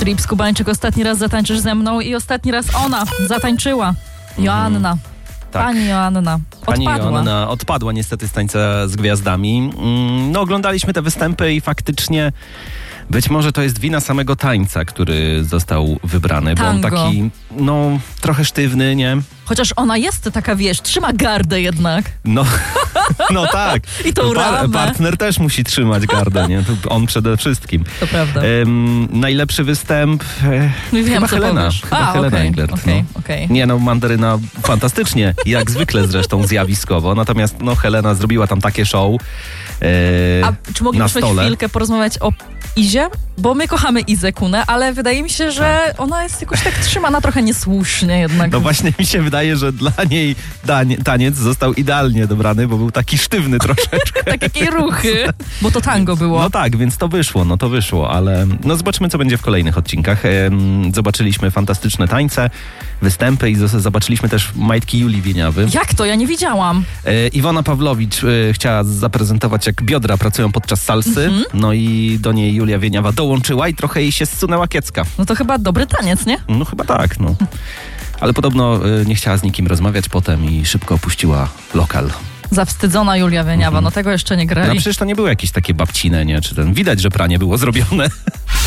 Filip Skubańczyk, ostatni raz zatańczysz ze mną i ostatni raz ona zatańczyła. Joanna. Tak. Pani Joanna. Pani Odpadła. Joanna odpadła niestety z Tańca z Gwiazdami. No, oglądaliśmy te występy i faktycznie być może to jest wina samego tańca, który został wybrany, bo on Tango. taki, no, trochę sztywny, nie? Chociaż ona jest taka, wiesz, trzyma gardę jednak. No, no tak. I tą ramę. Partner też musi trzymać gardę, nie? To on przede wszystkim. To prawda. Najlepszy występ Wiem, chyba co Helena. powiesz. Chyba Helena okej, Englert. okej. Nie no, Mandaryna fantastycznie, jak zwykle zresztą zjawiskowo. Natomiast no, Helena zrobiła tam takie show A czy na moglibyśmy stole. chwilkę porozmawiać o Izie? Bo my kochamy Izę Kunę, ale wydaje mi się, że ona jest jakoś tak trzymana trochę niesłusznie jednak. No właśnie mi się wydaje, że dla niej taniec został idealnie dobrany, bo był taki sztywny troszeczkę. Tak, jakie ruchy. Bo to tango było. No tak, więc to wyszło, ale no zobaczymy, co będzie w kolejnych odcinkach. Zobaczyliśmy fantastyczne tańce, występy i zobaczyliśmy też majtki Julii Wieniawy. Jak to? Ja nie widziałam. Iwona Pawlowicz chciała zaprezentować, jak biodra pracują podczas salsy, no i do niej Julia Wieniawa dołączyła i trochę jej się zsunęła kiecka. No to chyba dobry taniec, nie? No chyba tak, no. Ale podobno nie chciała z nikim rozmawiać potem i szybko opuściła lokal. Zawstydzona Julia Wieniawa, no tego jeszcze nie grali. No przecież to nie były jakieś takie babcine, nie? Czy widać, że pranie było zrobione.